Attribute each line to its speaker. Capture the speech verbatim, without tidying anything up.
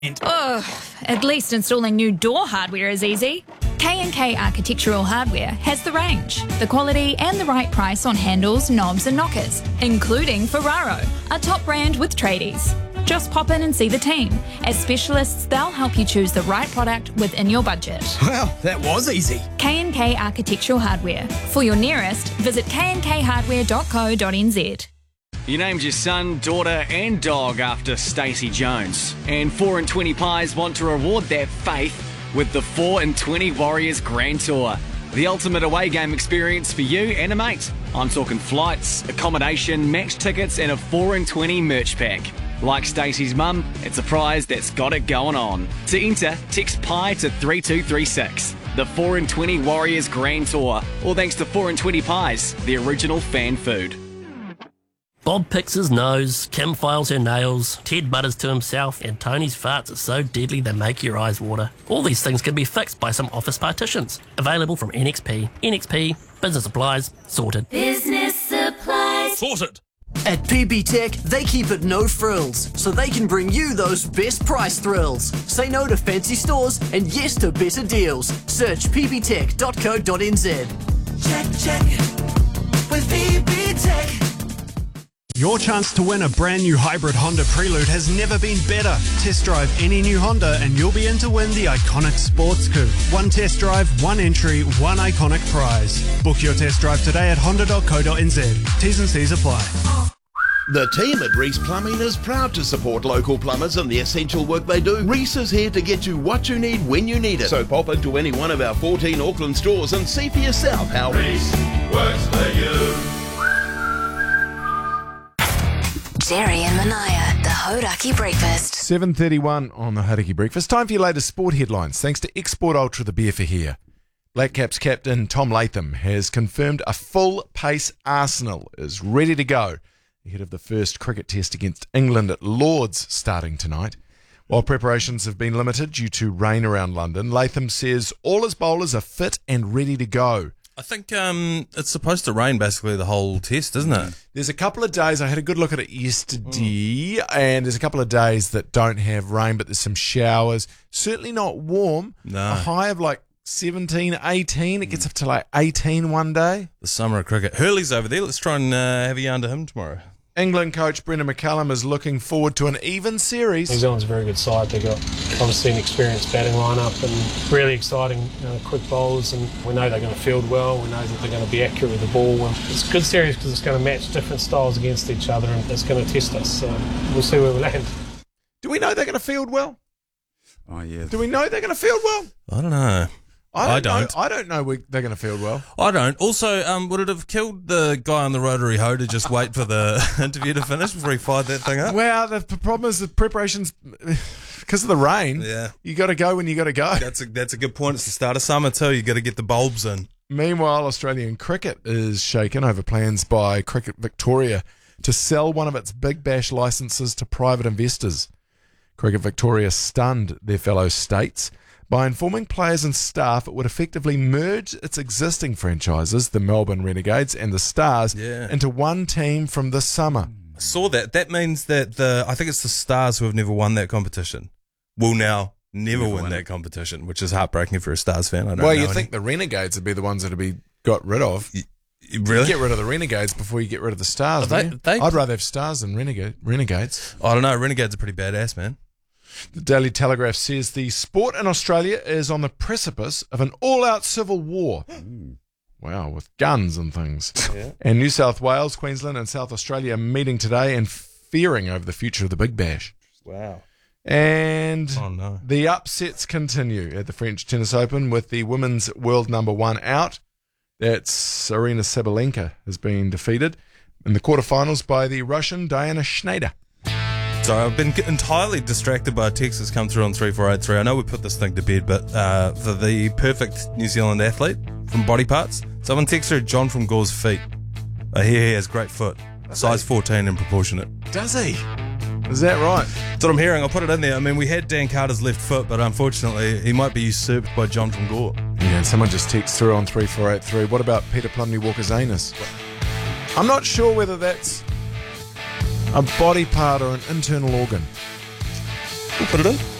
Speaker 1: Ugh, at least installing new door hardware is easy. K and K Architectural Hardware has the range, the quality and the right price on handles, knobs and knockers, including Ferraro, a top brand with tradies. Just pop in and see the team. As specialists, they'll help you choose the right product within your budget.
Speaker 2: Well, that was easy.
Speaker 1: K and K Architectural Hardware. For your nearest, visit k and k hardware dot co dot n z.
Speaker 3: You named your son, daughter and dog after Stacey Jones. And four and twenty Pies want to reward that faith with the four and twenty Warriors Grand Tour. The ultimate away game experience for you and a mate. I'm talking flights, accommodation, match tickets and a four and twenty merch pack. Like Stacey's mum, it's a prize that's got it going on. To enter, text Pie to three two three six. The four and twenty Warriors Grand Tour. All thanks to four and twenty Pies, the original fan food.
Speaker 4: Bob picks his nose, Kim files her nails, Ted mutters to himself, and Tony's farts are so deadly they make your eyes water. All these things can be fixed by some office partitions. Available from N X P. N X P, business supplies, sorted.
Speaker 5: Business supplies.
Speaker 2: Sorted.
Speaker 6: At P B Tech, they keep it no frills, so they can bring you those best price thrills. Say no to fancy stores and yes to better deals. Search p b tech dot co dot n z.
Speaker 7: Check, check, with P B Tech.
Speaker 8: Your chance to win a brand new hybrid Honda Prelude has never been better. Test drive any new Honda and you'll be in to win the iconic Sports Coupe. One test drive, one entry, one iconic prize. Book your test drive today at honda dot co dot n z. T's and C's apply.
Speaker 9: The team at Reese Plumbing is proud to support local plumbers and the essential work they do. Reese is here to get you what you need when you need it. So pop into any one of our fourteen Auckland stores and see for yourself how Reese works for you.
Speaker 5: Jerry and Manaya, the Hodaki Breakfast.
Speaker 10: seven thirty-one on the Hodaki Breakfast. Time for your latest sport headlines. Thanks to Export Ultra, the beer for here. Black Caps captain Tom Latham has confirmed a full-pace Arsenal is ready to go ahead of the first cricket test against England at Lord's starting tonight. While preparations have been limited due to rain around London, Latham says all his bowlers are fit and ready to go.
Speaker 11: I think um, it's supposed to rain basically the whole test, isn't it?
Speaker 10: There's a couple of days, I had a good look at it yesterday, mm. and there's a couple of days that don't have rain, but there's some showers. Certainly not warm.
Speaker 11: No.
Speaker 10: A high of like seventeen, eighteen. It gets up to like eighteen one day.
Speaker 11: The summer of cricket. Hurley's over there. Let's try and uh, have a yarn to him tomorrow.
Speaker 10: England coach Brendan McCullum is looking forward to an even series.
Speaker 12: New Zealand's a very good side. They've got obviously an experienced batting lineup and really exciting you know, quick bowlers, and we know they're going to field well. We know that they're going to be accurate with the ball. And it's a good series because it's going to match different styles against each other, and it's going to test us. So we'll see where we land.
Speaker 10: Do we know they're going to field well?
Speaker 13: Oh, yeah.
Speaker 10: Do we know they're going to field well?
Speaker 11: I don't know.
Speaker 10: I don't.
Speaker 11: I don't.
Speaker 10: Know, I don't know we, they're going to field well.
Speaker 11: I don't. Also, um, would it have killed the guy on the rotary hoe to just wait for the interview to finish before he fired that thing up?
Speaker 10: Well, the problem is the preparations, because of the rain,
Speaker 11: yeah.
Speaker 10: you got to go when you got to go.
Speaker 11: That's a, that's a good point. It's the start of summer too. You got to get the bulbs in.
Speaker 10: Meanwhile, Australian cricket is shaken over plans by Cricket Victoria to sell one of its Big Bash licences to private investors. Cricket Victoria stunned their fellow states by informing players and staff it would effectively merge its existing franchises, the Melbourne Renegades and the Stars,
Speaker 11: yeah.
Speaker 10: into one team from this summer.
Speaker 11: I saw that. That means that the I think it's the Stars who have never won that competition will now never, never win, win that competition, which is heartbreaking for a Stars fan. I don't
Speaker 10: well,
Speaker 11: know
Speaker 10: you
Speaker 11: any.
Speaker 10: think the Renegades would be the ones that would be got rid of.
Speaker 11: You, you really?
Speaker 10: You get rid of the Renegades before you get rid of the Stars.
Speaker 11: They, they,
Speaker 10: I'd rather have Stars than Renegade, Renegades.
Speaker 11: I don't know. Renegades are pretty badass, man.
Speaker 10: The Daily Telegraph says the sport in Australia is on the precipice of an all-out civil war. Ooh. Wow, with guns and things.
Speaker 11: Yeah.
Speaker 10: And New South Wales, Queensland and South Australia are meeting today and fearing over the future of the Big Bash.
Speaker 11: Wow.
Speaker 10: And
Speaker 11: oh, no.
Speaker 10: the upsets continue at the French Tennis Open with the women's world number one out. That's Aryna Sabalenka has been defeated in the quarterfinals by the Russian Diana Schneider.
Speaker 11: Sorry, I've been entirely distracted by a text that's come through on three four eight three. I know we put this thing to bed, but uh, for the perfect New Zealand athlete from Body Parts, someone texted John from Gore's feet. I hear he has great foot, size fourteen and proportionate.
Speaker 10: Does he? Is that right?
Speaker 11: That's what I'm hearing. I'll put it in there. I mean, we had Dan Carter's left foot, but unfortunately, he might be usurped by John from Gore.
Speaker 10: Yeah, and someone just texted through on three four eight three. What about Peter Plumley Walker's anus? I'm not sure whether that's a body part or an internal organ.
Speaker 11: We'll put it in.